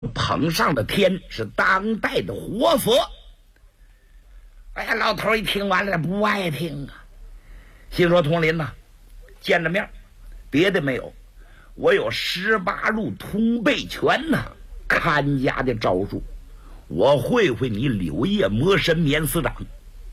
捧上的天，是当代的活佛。哎呀，老头一听完了不爱听啊，心说佟林呐，见着面别的没有，我有18路通背拳呐，看家的招数，我会你柳叶魔神免死掌。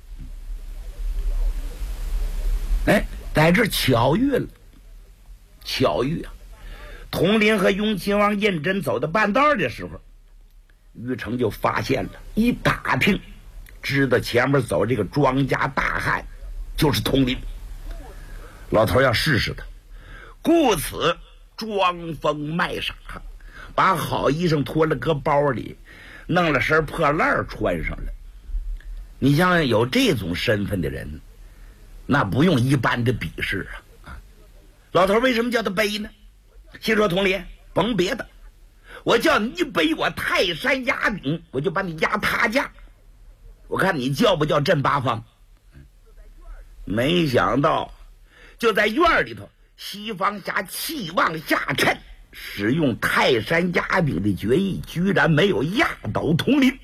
哎，在这巧遇了，巧遇啊！佟林和雍亲王胤禛走到半道的时候，于成就发现了，一打听知道前面走这个庄稼大汉就是佟林。老头要试试他，故此装疯卖傻，把好衣裳脱了搁包里，弄了身破烂穿上了。你像有这种身份的人，那不用一般的比试啊！老头为什么叫他背呢？心说佟林，甭别的，我叫你一背我泰山压顶，我就把你压塌架，我看你叫不叫镇八方。没想到就在院里头，西方侠气往下沉，使用泰山压顶的绝艺，居然没有压倒佟林。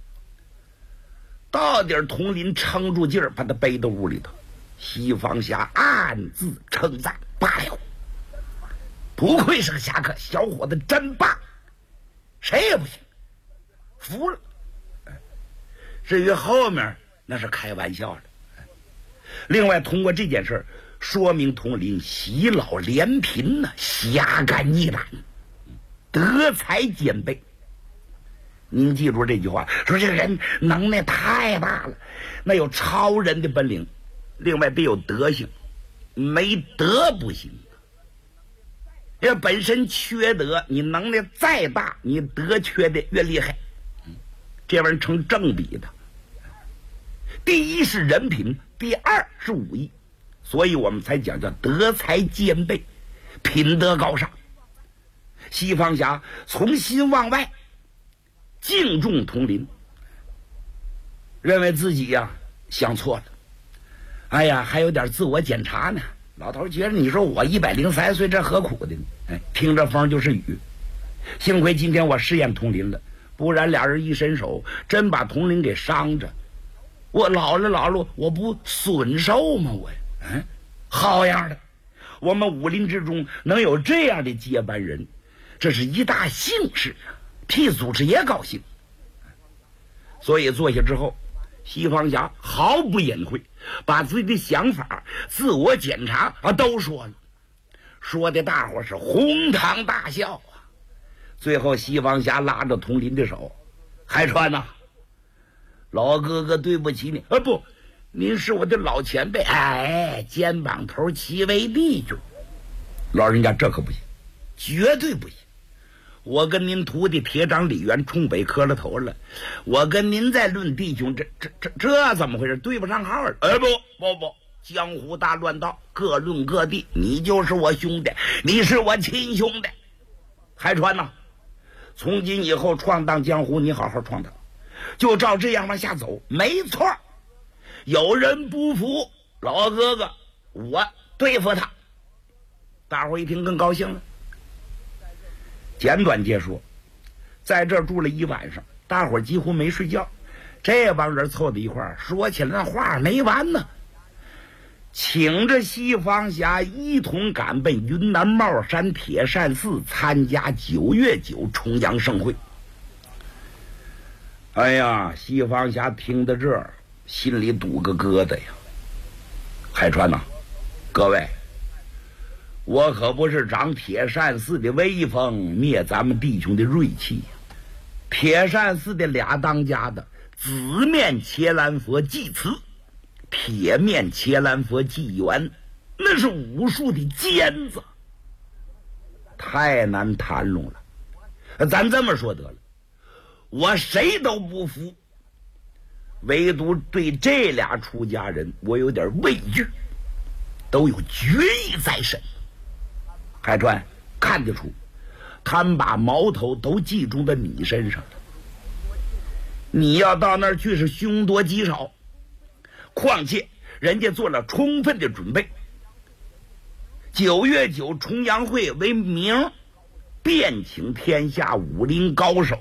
到底佟林撑住劲儿，把他背到屋里头，西方侠暗自称赞：罢了，不愧是个侠客，小伙子真棒，谁也不行，服了。至于后面那是开玩笑了。另外通过这件事说明佟林喜老怜贫呢，侠肝义胆，德才兼备。您记住这句话，说这个人能耐太大了，那有超人的本领，另外得有德行，没德不行。要本身缺德，你能耐再大，你德缺的越厉害，这玩意儿成正比的。第一是人品，第二是武艺，所以我们才讲叫德才兼备，品德高尚。西方侠从心往外敬重佟林，认为自己呀想错了，哎呀还有点自我检查呢。老头觉得你说我103岁，这何苦的呢？哎，听着风就是雨。幸亏今天我试验佟林了，不然俩人一伸手，真把佟林给伤着。我老了，我不损寿吗？我好样的！我们武林之中能有这样的接班人，这是一大幸事啊，替祖师爷高兴。所以坐下之后，西方侠毫不隐晦，把自己的想法、自我检查都说了，说的大伙是哄堂大笑啊。最后西方侠拉着佟林的手：“海川呐，老哥哥对不起你，不，您是我的老前辈，哎，肩膀头齐为弟兄。老人家这可不行，绝对不行。我跟您徒弟铁掌李元冲北磕了头了，我跟您再论弟兄，这怎么回事？对不上号了。不，江湖大乱道，各论各地，你就是我兄弟，你是我亲兄弟。海川呐，从今以后闯荡江湖，你好好闯荡，就照这样往下走，没错。有人不服，老哥哥我对付他。大伙一听更高兴了。简短截说，在这儿住了一晚上，大伙几乎没睡觉。这帮人凑在一块儿，说起来那话没完呢。请着西方侠一同赶奔云南帽山铁扇寺参加9月9重阳盛会。哎呀，西方侠听到这儿，心里堵个疙瘩呀。海川呐，各位，我可不是长铁扇寺的威风，灭咱们弟兄的锐气。铁扇寺的俩当家的，紫面伽蓝佛祭慈，铁面伽蓝佛祭元，那是武术的尖子，太难谈拢了。咱这么说得了，我谁都不服，唯独对这俩出家人我有点畏惧，都有决意在身。海川看得出，他们把矛头都集中在你身上了。你要到那儿去是凶多吉少，况且人家做了充分的准备。9月9重阳会为名， 遍请天下武林高手